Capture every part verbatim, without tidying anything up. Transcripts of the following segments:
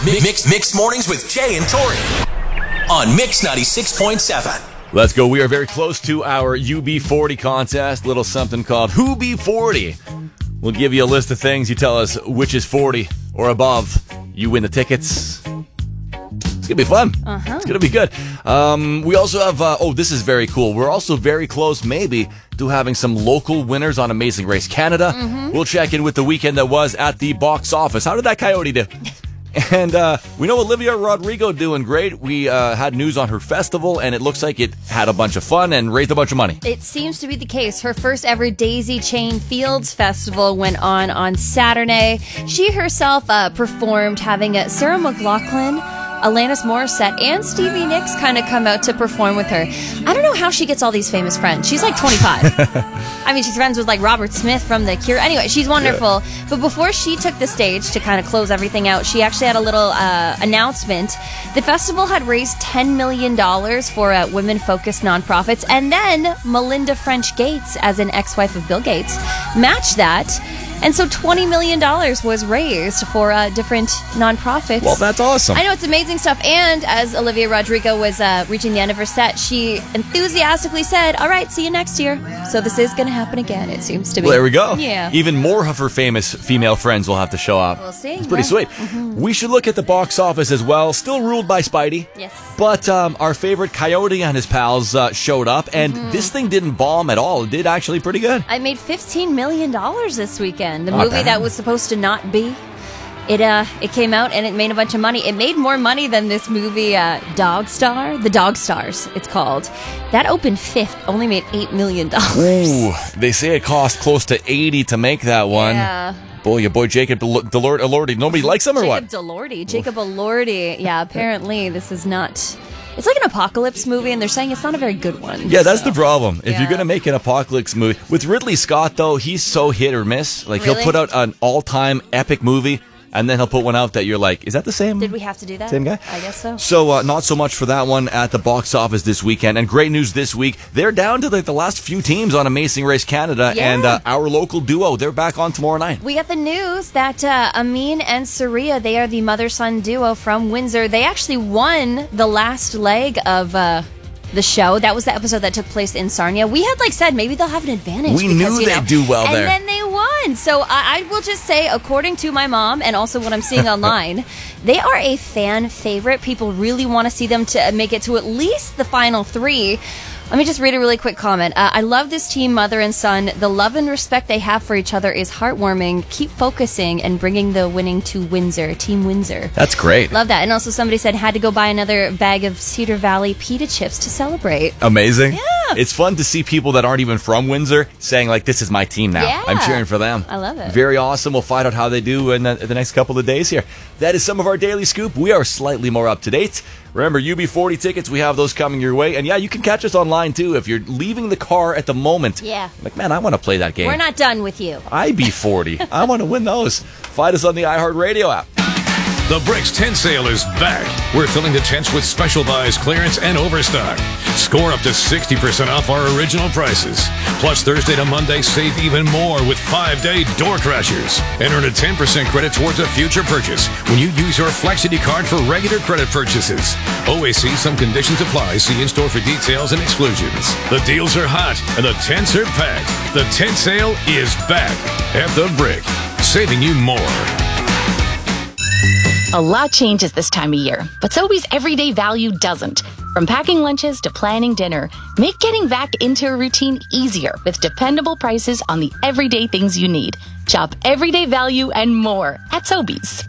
Mix Mix Mornings with Jay and Tori on Mix ninety-six point seven. Let's go. We are very close to our U B forty contest. Little something called Who Be forty. We'll give you a list of things. You tell us which is forty or above. You win the tickets. It's going to be fun. Uh-huh. It's going to be good. Um, we also have, uh, oh, this is very cool. We're also very close, maybe, to having some local winners on Amazing Race Canada. Mm-hmm. We'll check in with the weekend that was at the box office. How did that coyote do? And uh, we know Olivia Rodrigo doing great. We uh, had news on her festival, and it looks like it had a bunch of fun and raised a bunch of money. It seems to be the case. Her first ever Daisy Chain Fields Festival went on on Saturday. She herself uh, performed, having uh, Sarah McLachlan, Alanis Morissette, and Stevie Nicks kind of come out to perform with her. I don't know how she gets all these famous friends. She's like twenty-five. I mean, she's friends with like Robert Smith from The Cure. Anyway, she's wonderful. Yeah. But before she took the stage to kind of close everything out, she actually had a little uh, announcement. The festival had raised ten million dollars for uh, women-focused nonprofits. And then Melinda French Gates, as an ex-wife of Bill Gates, matched that. And so twenty million dollars was raised for uh, different nonprofits. Well, that's awesome. I know, it's amazing stuff. And as Olivia Rodrigo was uh, reaching the end of her set, she enthusiastically said, all right, see you next year. So this is going to happen again, it seems to be. Well, there we go. Yeah. Even more of her famous female friends will have to show up. We'll see. It's pretty yeah. sweet. Mm-hmm. We should look at the box office as well. Still ruled by Spidey. Yes. But um, our favorite Coyote and his pals uh, showed up, and mm-hmm. this thing didn't bomb at all. It did actually pretty good. I made fifteen million dollars this weekend. The Not movie bad. that was supposed to not be. It uh, it came out and it made a bunch of money. It made more money than this movie, uh, Dog Star, The Dog Stars, it's called. That opened fifth, only made eight million dollars. Ooh, they say it cost close to eighty to make that one. Yeah. Boy, your boy Jacob Del- Delord- Elordi. Nobody likes him or what? Jacob Elordi. Jacob Elordi. Yeah, apparently this is not... It's like an apocalypse movie, and they're saying it's not a very good one. Yeah, that's so. the problem. If Yeah. you're going to make an apocalypse movie... With Ridley Scott, though, he's so hit or miss. Like, Really? he'll put out an all-time epic movie, and then he'll put one out that you're like, is that the same? Did we have to do that? Same guy? I guess so. So, uh, not so much for that one at the box office this weekend. And great news this week. They're down to like the last few teams on Amazing Race Canada. Yeah. And uh, our local duo, they're back on tomorrow night. We got the news that uh, Amin and Saria, they are the mother-son duo from Windsor. They actually won the last leg of... Uh, the show. That was the episode that took place in Sarnia. We had like said maybe they'll have an advantage. We because, knew you know, they'd do well and there. And then they won. So I, I will just say, according to my mom and also what I'm seeing online, they are a fan favorite. People really want to see them to make it to at least the final three. Let me just read a really quick comment. Uh, I love this team, mother and son. The love and respect they have for each other is heartwarming. Keep focusing and bringing the winning to Windsor, Team Windsor. That's great. Love that. And also somebody said had to go buy another bag of Cedar Valley pita chips to celebrate. Amazing. Yeah. It's fun to see people that aren't even from Windsor saying, like, this is my team now. Yeah. I'm cheering for them. I love it. Very awesome. We'll find out how they do in the, the next couple of days here. That is some of our daily scoop. We are slightly more up to date. Remember, U B forty tickets, we have those coming your way. And yeah, you can catch us online, too, if you're leaving the car at the moment. Yeah. Like, man, I want to play that game. We're not done with you. I B forty. I want to win those. Find us on the iHeartRadio app. The Bricks tent sale is back. We're filling the tents with special buys, clearance, and overstock. Score up to sixty percent off our original prices. Plus, Thursday to Monday, save even more with five-day door crashers. And earn a ten percent credit towards a future purchase when you use your Flexity card for regular credit purchases. Always see some conditions apply. See in-store for details and exclusions. The deals are hot, and the tents are packed. The tent sale is back at The Brick, saving you more. A lot changes this time of year, but Sobeys everyday value doesn't. From packing lunches to planning dinner, make getting back into a routine easier with dependable prices on the everyday things you need. Shop everyday value and more at Sobeys.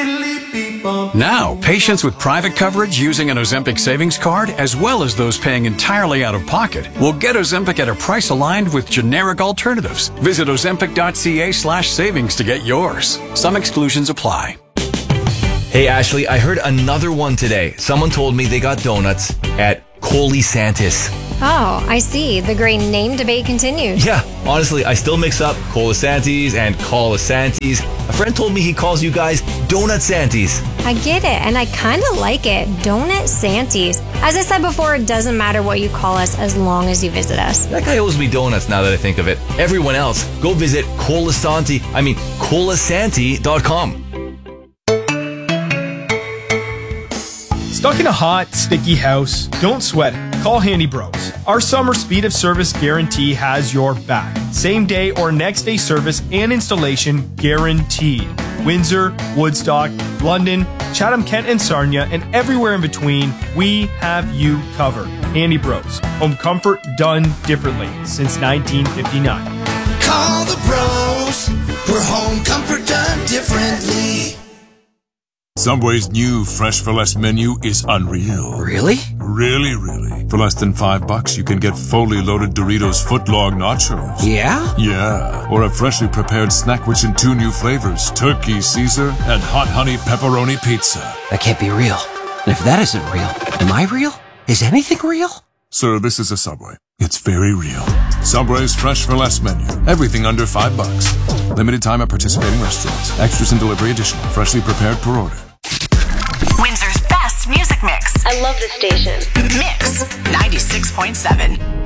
Now, patients with private coverage using an Ozempic savings card, as well as those paying entirely out of pocket, will get Ozempic at a price aligned with generic alternatives. Visit ozempic.ca slash savings to get yours. Some exclusions apply. Hey, Ashley, I heard another one today. Someone told me they got donuts at Colisantis. Oh, I see. The great name debate continues. Yeah, honestly, I still mix up Colisantis and Colisantis. A friend told me he calls you guys Donut Santis. I get it, and I kind of like it. Donut Santis. As I said before, it doesn't matter what you call us as long as you visit us. That guy owes me donuts now that I think of it. Everyone else, go visit Colasanti, I mean, colasanti dot com. Stuck in a hot, sticky house? Don't sweat it. Call Handy Bros. Our summer speed of service guarantee has your back. Same day or next day service and installation guaranteed. Windsor, Woodstock, London, Chatham-Kent and Sarnia, and everywhere in between, we have you covered. Handy Bros. Home comfort done differently since nineteen fifty-nine. Call the bros for home comfort done differently. Subway's new Fresh for Less menu is unreal. Really? Really, really. For less than five bucks, you can get fully loaded Doritos footlong nachos. Yeah? Yeah. Or a freshly prepared snack rich in two new flavors, Turkey Caesar and Hot Honey Pepperoni Pizza. That can't be real. And if that isn't real, am I real? Is anything real? Sir, this is a Subway. It's very real. Subway's Fresh for Less menu. Everything under five bucks. Limited time at participating restaurants. Extras and delivery additional. Freshly prepared per order. Windsor's best music mix. I love this station. Mix ninety-six point seven.